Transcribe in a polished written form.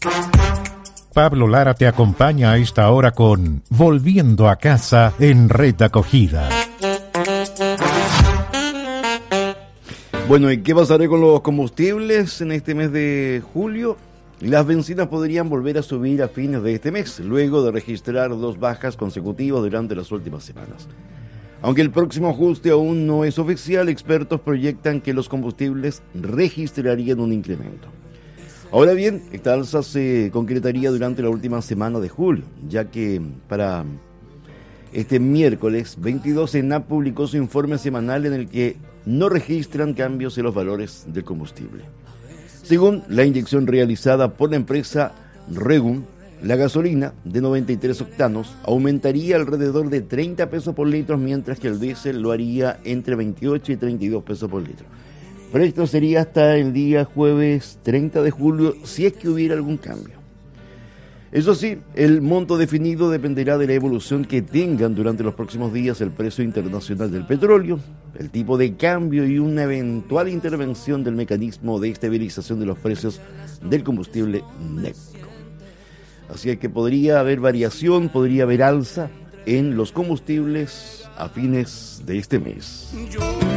Pablo Lara te acompaña a esta hora con Volviendo a Casa en Red Acogida. Bueno, ¿y qué pasará con los combustibles en este mes de julio? Las bencinas podrían volver a subir a fines de este mes, luego de registrar 2 bajas consecutivas durante las últimas semanas. Aunque el próximo ajuste aún no es oficial, expertos proyectan que los combustibles registrarían un incremento. Ahora bien, esta alza se concretaría durante la última semana de julio, ya que para este miércoles 22 ENAP publicó su informe semanal en el que no registran cambios en los valores del combustible. Según la inyección realizada por la empresa Regum, la gasolina de 93 octanos aumentaría alrededor de 30 pesos por litro, mientras que el diésel lo haría entre 28 y 32 pesos por litro. Pero esto sería hasta el día jueves 30 de julio, si es que hubiera algún cambio. Eso sí, el monto definido dependerá de la evolución que tengan durante los próximos días el precio internacional del petróleo, el tipo de cambio y una eventual intervención del mecanismo de estabilización de los precios del combustible neto. Así es que podría haber variación, podría haber alza en los combustibles a fines de este mes.